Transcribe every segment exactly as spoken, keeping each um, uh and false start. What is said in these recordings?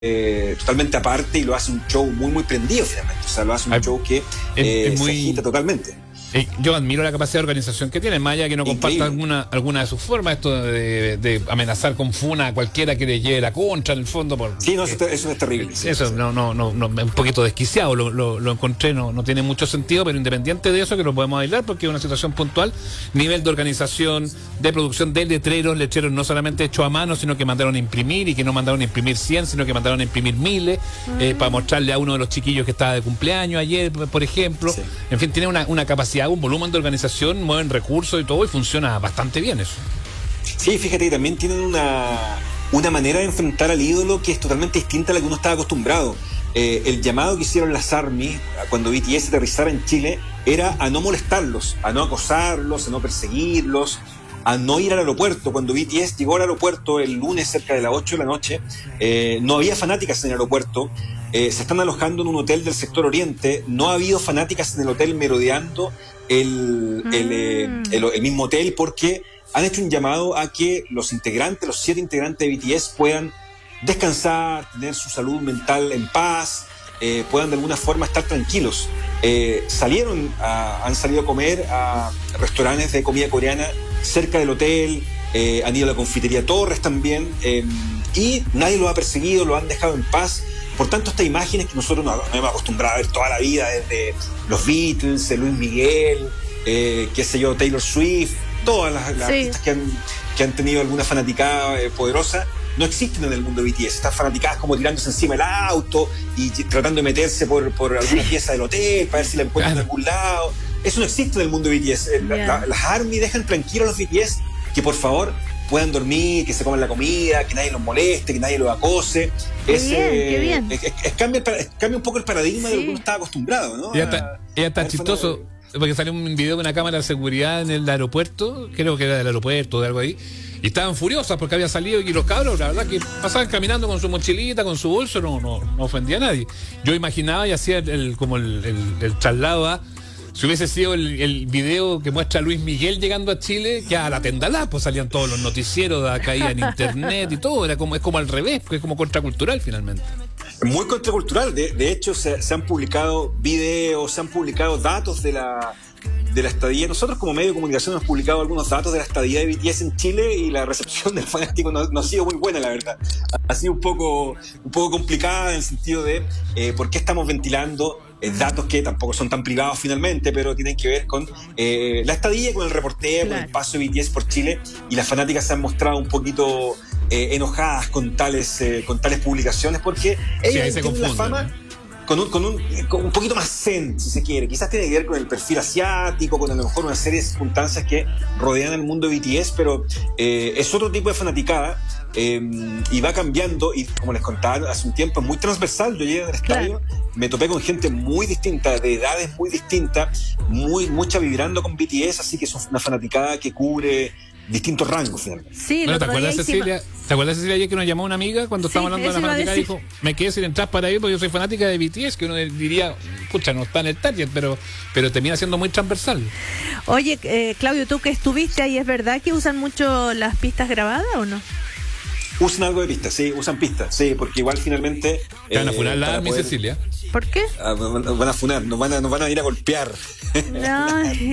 eh, totalmente aparte y lo hace un show muy, muy prendido finalmente. O sea, lo hace un Ay, show que eh, es, es muy... se agita totalmente. Eh, yo admiro la capacidad de organización que tiene, más allá que no comparta alguna, alguna de sus formas, esto de, de amenazar con funa a cualquiera que le lleve la contra, en el fondo. Por, sí, no, eso, eso es terrible. Sí, eso, sí. no, no, no, no, un poquito desquiciado, lo, lo, lo encontré, no, no tiene mucho sentido, pero independiente de eso, que lo podemos bailar porque es una situación puntual, nivel de organización, de producción de letreros, letreros no solamente hechos a mano, sino que mandaron a imprimir, y que no mandaron a imprimir cien, sino que mandaron a imprimir miles, mm. eh, para mostrarle a uno de los chiquillos que estaba de cumpleaños ayer, por ejemplo. Sí. En fin, tiene una, una capacidad, un volumen de organización, mueven recursos y todo, y funciona bastante bien eso. Sí, fíjate que también tienen una, una manera de enfrentar al ídolo que es totalmente distinta a la que uno estaba acostumbrado. Eh, el llamado que hicieron las ARMY cuando B T S aterrizara en Chile era a no molestarlos, a no acosarlos, a no perseguirlos, a no ir al aeropuerto. Cuando B T S llegó al aeropuerto el lunes cerca de las ocho de la noche, eh, no había fanáticas en el aeropuerto. Eh, se están alojando en un hotel del sector oriente. No ha habido fanáticas en el hotel merodeando el, mm. el, eh, el, el mismo hotel, porque han hecho un llamado a que los integrantes, los siete integrantes de B T S puedan descansar, tener su salud mental en paz, eh, puedan de alguna forma estar tranquilos. Eh, salieron a, han salido a comer a restaurantes de comida coreana cerca del hotel, eh, han ido a la confitería Torres también, eh, y nadie los ha perseguido, los han dejado en paz. Por tanto, estas imágenes que nosotros nos, nos hemos acostumbrado a ver toda la vida, desde los Beatles, Luis Miguel, eh, qué sé yo, Taylor Swift, todas las, las sí. artistas que han, que han tenido alguna fanaticada eh, poderosa, no existen en el mundo de B T S. Están fanaticadas como tirándose encima del auto y tratando de meterse por, por alguna pieza del hotel para ver si la encuentran en algún lado. Eso no existe en el mundo de B T S. La, yeah. la, las ARMY dejan tranquilos a los B T S que por favor puedan dormir, que se coman la comida, que nadie los moleste, que nadie los acose. Qué es, bien, eh, qué bien. Es, es, es cambia, es, cambia un poco el paradigma sí. de lo que uno estaba acostumbrado, ¿no? Ya está, ya está chistoso, fanático. Porque salió un video de una cámara de seguridad en el aeropuerto, creo que era del aeropuerto o de algo ahí, y estaban furiosas porque había salido, y los cabros, la verdad, que pasaban caminando con su mochilita, con su bolso, no, no, no ofendía a nadie. Yo imaginaba y hacía el, el, como el, el, el traslado a... Si hubiese sido el, el video que muestra a Luis Miguel llegando a Chile, que a la tendalá, pues salían todos los noticieros, caía en internet y todo, era como, es como al revés, porque es como contracultural finalmente. Muy contracultural, de, de hecho se, se han publicado videos, se han publicado datos de la, de la estadía. Nosotros como medio de comunicación hemos publicado algunos datos de la estadía de B T S en Chile, y la recepción del fanático no, no ha sido muy buena, la verdad. Ha sido un poco, un poco complicada en el sentido de eh, por qué estamos ventilando Eh, datos que tampoco son tan privados finalmente, pero tienen que ver con eh, la estadía, con el reporteo, claro. con el paso de B T S por Chile, y las fanáticas se han mostrado un poquito eh, enojadas con tales eh, con tales publicaciones, porque ellas sí, tienen la fama, ¿no? Con un, con, un, con un poquito más zen, si se quiere. Quizás tiene que ver con el perfil asiático, con a lo mejor una serie de circunstancias que rodean el mundo de B T S, pero eh, es otro tipo de fanaticada. Eh, y va cambiando, y como les contaba hace un tiempo, es muy transversal. Yo llegué al estadio, claro. me topé con gente muy distinta, de edades muy distintas, muy, mucha vibrando con B T S, así que es una fanaticada que cubre distintos rangos finalmente. Sí, bueno, ¿te acuerdas, Cecilia? Hicimos... ¿Te acuerdas, Cecilia, ayer que nos llamó una amiga cuando sí, estábamos hablando de la fanática? Dijo, me quedé sin entrar para ir porque yo soy fanática de B T S, que uno diría, escucha, no está en el target, pero, pero termina siendo muy transversal. Oye, eh, Claudio, tú que estuviste ahí, ¿es verdad que usan mucho las pistas grabadas o no? Usan algo de pistas, sí, usan pistas, sí, porque igual finalmente... Te van a funar la mi Cecilia. ¿Por qué? Ah, nos van a funar, nos van a, nos van a ir a golpear. No,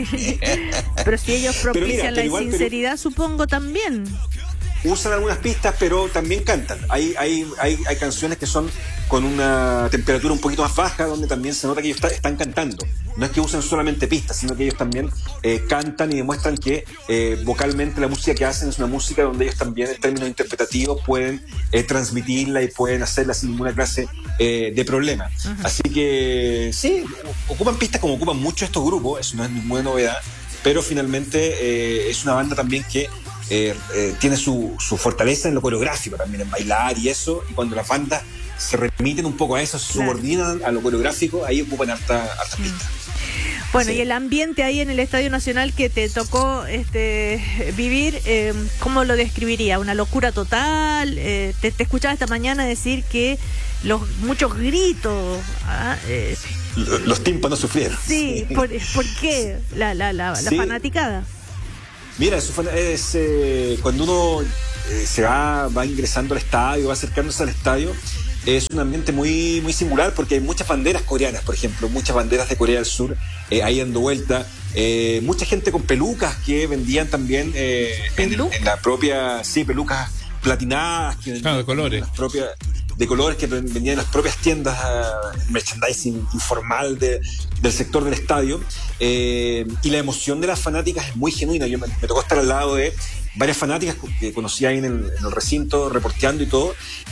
pero si ellos propician mira, la igual, insinceridad, pero... supongo también. Usan algunas pistas, pero también cantan. Hay, hay, hay, hay canciones que son con una temperatura un poquito más baja, donde también se nota que ellos está, están cantando. No es que usen solamente pistas, sino que ellos también eh, cantan y demuestran que eh, vocalmente la música que hacen es una música donde ellos también, en términos interpretativos, pueden eh, transmitirla y pueden hacerla sin ninguna clase eh, de problema. Uh-huh. Así que sí, ocupan pistas como ocupan mucho estos grupos, eso no es ninguna novedad, pero finalmente eh, es una banda también que Eh, eh, tiene su, su fortaleza en lo coreográfico también, en bailar y eso, y cuando las bandas se remiten un poco a eso, se claro. subordinan a lo coreográfico, ahí ocupan harta, harta mm. pista. Bueno, sí. Y el ambiente ahí en el Estadio Nacional que te tocó este vivir, eh, ¿cómo lo describiría? ¿Una locura total? Eh, te, te escuchaba esta mañana decir que los muchos gritos... Ah, eh, los, los tímpanos sufrieron. Sí, sí. ¿Por, ¿por qué? La, la, la, la sí. fanaticada. Mira, eso fue, es, eh, cuando uno eh, se va, va ingresando al estadio, va acercándose al estadio, es un ambiente muy, muy singular porque hay muchas banderas coreanas, por ejemplo, muchas banderas de Corea del Sur eh, ahí dando vuelta. Eh, mucha gente con pelucas que vendían también eh, en, en la propia, sí, pelucas platinadas. Que claro, de colores. Las propias, de colores que vendían en las propias tiendas, uh, merchandising informal de, del sector del estadio. Eh, y la emoción de las fanáticas es muy genuina. Yo me, me tocó estar al lado de varias fanáticas que conocí ahí en el, en el recinto, reporteando y todo.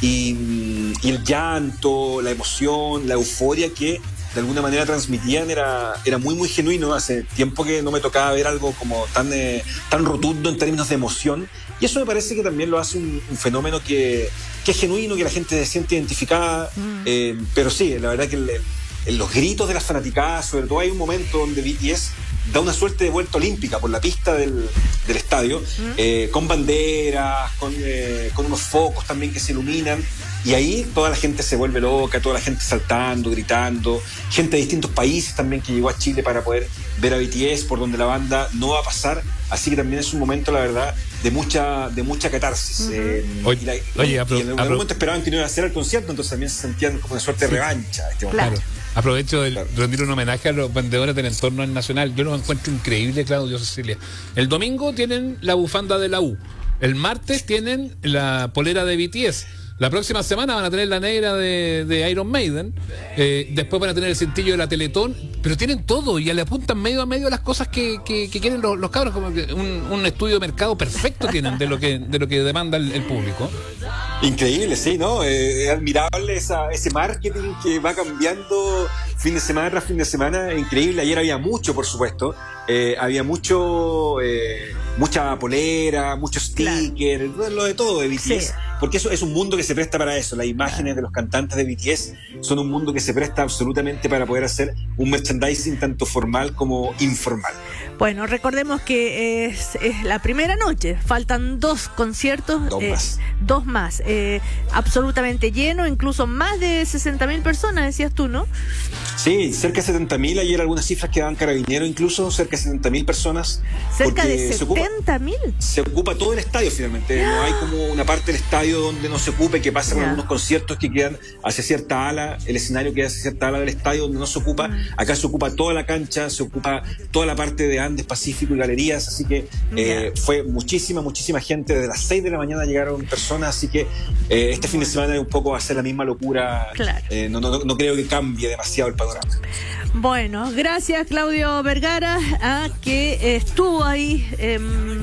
Y, y el llanto, la emoción, la euforia que de alguna manera transmitían era, era muy, muy genuino. Hace tiempo que no me tocaba ver algo como tan, eh, tan rotundo en términos de emoción. Y eso me parece que también lo hace un, un fenómeno que, que es genuino, que la gente se siente identificada. Mm. Eh, pero sí, la verdad que el, el, los gritos de las fanaticadas, sobre todo hay un momento donde B T S da una suerte de vuelta olímpica por la pista del, del estadio, mm. eh, con banderas, con, eh, con unos focos también que se iluminan. Y ahí toda la gente se vuelve loca, toda la gente saltando, gritando, gente de distintos países también que llegó a Chile para poder ver a B T S, por donde la banda no va a pasar. Así que también es un momento, la verdad, de mucha de mucha catarsis. Uh-huh. eh, oye, y, la, oye, apro- y en algún apro- momento esperaban que no iba a hacer el concierto, entonces también se sentían como una suerte de revancha. Este claro. Aprovecho de claro. rendir un homenaje a los vendedores del entorno nacional. Yo los encuentro increíble, Claudio, Cecilia. El domingo tienen la bufanda de la U. El martes tienen la polera de B T S. La próxima semana van a tener la negra de, de Iron Maiden, eh, después van a tener el cintillo de la Teletón, pero tienen todo y le apuntan medio a medio las cosas que, que, que quieren los, los cabros, como que un, un estudio de mercado perfecto tienen de lo que de lo que demanda el, el público. Increíble, sí, ¿no? Eh, es admirable esa, ese marketing que va cambiando fin de semana tras fin de semana, increíble. Ayer había mucho, por supuesto, eh, había mucho, eh, mucha polera, mucho sticker, claro. Lo de todo de B T S. Sí. Porque eso es un mundo que se presta para eso. Las imágenes de los cantantes de B T S son un mundo que se presta absolutamente para poder hacer un merchandising tanto formal como informal. Bueno, recordemos que es, es la primera noche. Faltan dos conciertos. Dos eh, más. Dos más. Eh, absolutamente lleno, incluso más de sesenta mil personas, decías tú, ¿no? Sí, cerca de setenta mil. Ayer algunas cifras que daban Carabineros, incluso cerca de setenta mil personas. ¿Cerca de setenta mil? Se, se ocupa todo el estadio finalmente. No hay como una parte del estadio donde no se ocupe, que pasa con yeah. algunos conciertos que quedan hacia cierta ala, el escenario queda hacia cierta ala del estadio donde no se ocupa. Mm. Acá se ocupa toda la cancha, se ocupa toda la parte de Andes, Pacífico y galerías, así que eh, yeah. fue muchísima, muchísima gente. Desde las seis de la mañana llegaron personas, así que eh, este fin de semana un poco va a ser la misma locura. Claro. Eh, no, no, no creo que cambie demasiado el panorama. Bueno, gracias Claudio Vergara, a que estuvo ahí. Eh,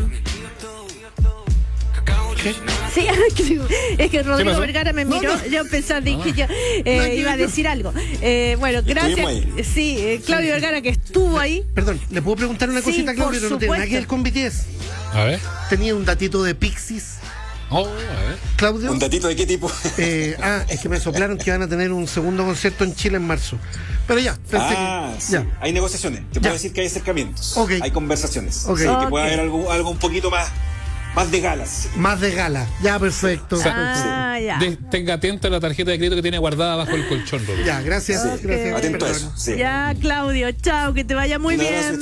¿Qué? Sí, es que Rodrigo Vergara me miró, no, no. yo pensaba, dije no. yo eh, no, iba a decir algo. Eh, bueno, gracias. Sí, eh, Claudio Vergara que estuvo ahí. Perdón, ¿le puedo preguntar una cosita, sí, Claudio? No tiene nada que ver con B T S. A ver. Tenía un datito de Pixies. Oh, a ver. Claudio. ¿Un datito de qué tipo? Eh, ah, es que me soplaron que van a tener un segundo concierto en Chile en marzo. Pero ya, pensé ah, que, sí. ya. Hay negociaciones. Te ya. puedo decir que hay acercamientos. Okay. Hay conversaciones. Okay. Así Okay. que puede haber algo, algo un poquito más. Más de galas. Más de gala. Ya, perfecto. Ah, ya. De, tenga atenta a la tarjeta de crédito que tiene guardada bajo el colchón, Rodrigo. Ya, gracias. Okay. gracias. Atento a eso. Sí. Ya, Claudio, chao, que te vaya muy Un bien.